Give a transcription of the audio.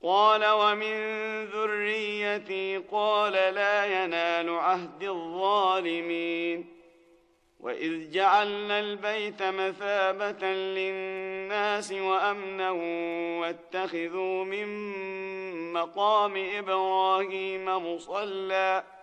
قال ومن ذريتي قال لا ينال عهد الظالمين وإذ جعلنا البيت مثابة للناس وأمنا واتخذوا من مقام إبراهيم مصلى